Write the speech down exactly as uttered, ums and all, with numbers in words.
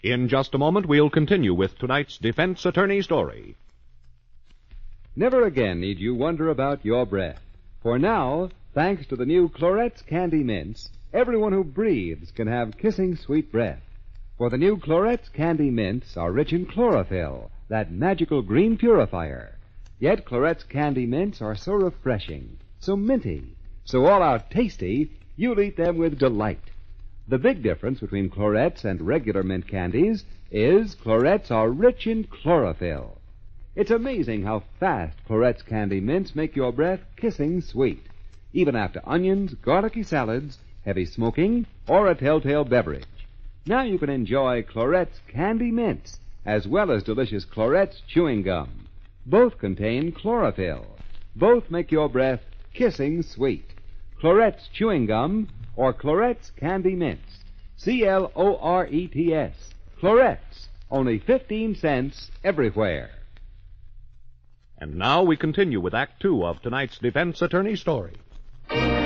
In just a moment, we'll continue with tonight's defense attorney story. Never again need you wonder about your breath. For now, thanks to the new Clorette's Candy Mints, everyone who breathes can have kissing sweet breath. For the new Clorette's Candy Mints are rich in chlorophyll, that magical green purifier. Yet Clorette's Candy Mints are so refreshing, so minty, so all-out tasty, you'll eat them with delight. The big difference between Clorette's and regular mint candies is Clorette's are rich in chlorophyll. It's amazing how fast Clorette's Candy Mints make your breath kissing sweet, even after onions, garlicky salads, heavy smoking, or a telltale beverage. Now you can enjoy Clorette's Candy Mints as well as delicious Clorette's chewing gum. Both contain chlorophyll. Both make your breath kissing sweet. Clorette's chewing gum or Clorette's Candy Mints. C L O R E T S. Clorette's. Only fifteen cents everywhere. And now we continue with Act Two of tonight's defense attorney story.